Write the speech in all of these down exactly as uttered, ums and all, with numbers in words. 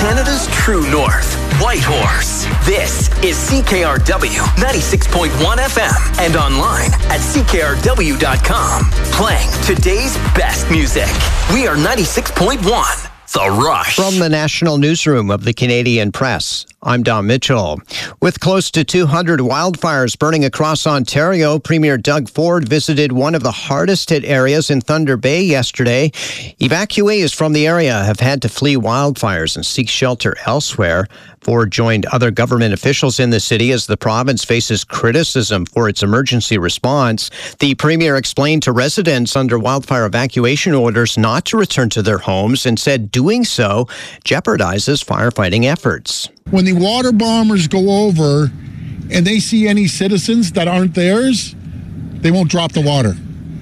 Canada's true north, Whitehorse. This is C K R W ninety-six point one F M and online at C K R W dot com. Playing today's best music. We are ninety-six point one. The Rush. From the National Newsroom of the Canadian Press, I'm Don Mitchell. With close to two hundred wildfires burning across Ontario, Premier Doug Ford visited one of the hardest hit areas in Thunder Bay yesterday. Evacuees from the area have had to flee wildfires and seek shelter elsewhere. Ford joined other government officials in the city as the province faces criticism for its emergency response. The premier explained to residents under wildfire evacuation orders not to return to their homes and said doing so jeopardizes firefighting efforts. When the water bombers go over and they see any citizens that aren't theirs, they won't drop the water.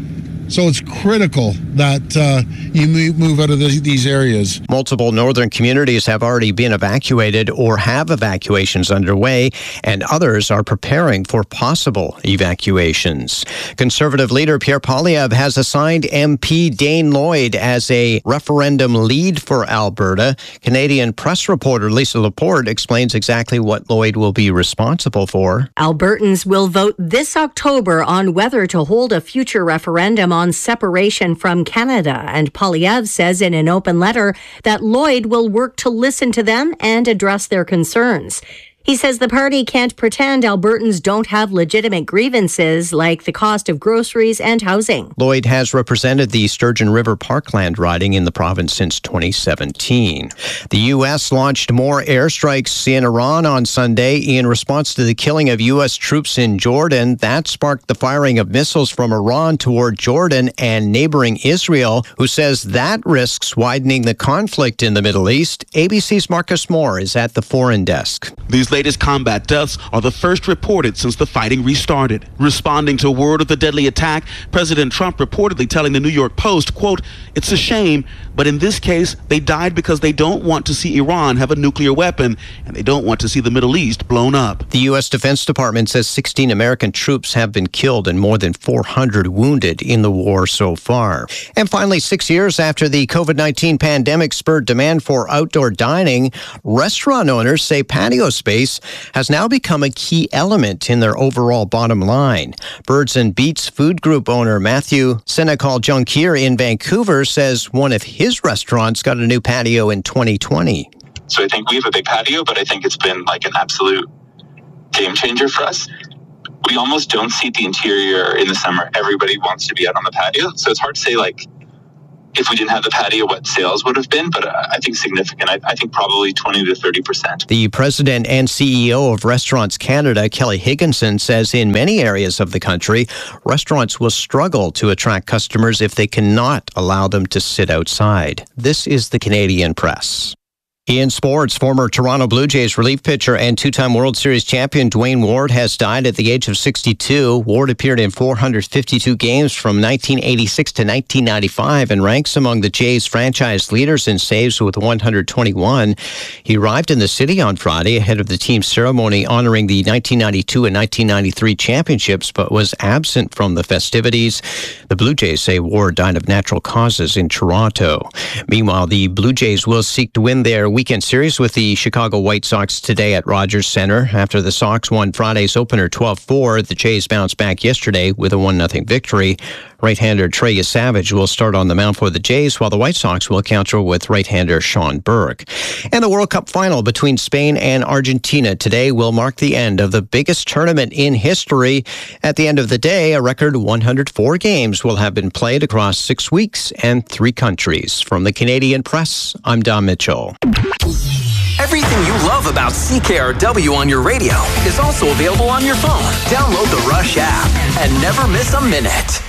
So it's critical that uh, you move out of the, these areas. Multiple northern communities have already been evacuated or have evacuations underway, and others are preparing for possible evacuations. Conservative leader Pierre Poilievre has assigned M P Dane Lloyd as a referendum lead for Alberta. Canadian Press reporter Lisa Laporte explains exactly what Lloyd will be responsible for. Albertans will vote this October on whether to hold a future referendum on separation from Canada, and Poilievre says in an open letter that Lloyd will work to listen to them and address their concerns. He says the party can't pretend Albertans don't have legitimate grievances like the cost of groceries and housing. Lloyd has represented the Sturgeon River Parkland riding in the province since twenty seventeen. The U S launched more airstrikes in Iran on Sunday in response to the killing of U S troops in Jordan. That sparked the firing of missiles from Iran toward Jordan and neighboring Israel, who says that risks widening the conflict in the Middle East. A B C's Marcus Moore is at the foreign desk. These latest combat deaths are the first reported since the fighting restarted. Responding to word of the deadly attack, President Trump reportedly telling the New York Post, quote, "It's a shame, but in this case, they died because they don't want to see Iran have a nuclear weapon, and they don't want to see the Middle East blown up." The U S Defense Department says sixteen American troops have been killed and more than four hundred wounded in the war so far. And finally, six years after the COVID nineteen pandemic spurred demand for outdoor dining, restaurant owners say patio space has now become a key element in their overall bottom line. Birds and Beets Food Group owner Matthew Senecal Jonquier in Vancouver says one of his restaurants got a new patio in twenty twenty. So I think we have a big patio, but I think it's been like an absolute game changer for us. We almost don't seat the interior in the summer. Everybody wants to be out on the patio. So it's hard to say, like, if we didn't have the patio, what sales would have been, but I think significant. I, I think probably twenty to thirty percent. The president and C E O of Restaurants Canada, Kelly Higginson, says in many areas of the country, restaurants will struggle to attract customers if they cannot allow them to sit outside. This is the Canadian Press. In sports, former Toronto Blue Jays relief pitcher and two-time World Series champion Dwayne Ward has died at the age of sixty-two. Ward appeared in four hundred fifty-two games from nineteen eighty-six to nineteen ninety-five and ranks among the Jays' franchise leaders in saves with one hundred twenty-one. He arrived in the city on Friday ahead of the team's ceremony honoring the nineteen ninety-two and nineteen ninety-three championships, but was absent from the festivities. The Blue Jays say Ward died of natural causes in Toronto. Meanwhile, the Blue Jays will seek to win their weekend series with the Chicago White Sox today at Rogers Center. After the Sox won Friday's opener twelve four, the Jays bounced back yesterday with a one nothing victory. Right-hander Trey Savage will start on the mound for the Jays, while the White Sox will counter with right-hander Sean Burke. And the World Cup final between Spain and Argentina today will mark the end of the biggest tournament in history. At the end of the day, a record one hundred four games will have been played across six weeks and three countries. From the Canadian Press, I'm Don Mitchell. Everything you love about C K R W on your radio is also available on your phone. Download the Rush app and never miss a minute.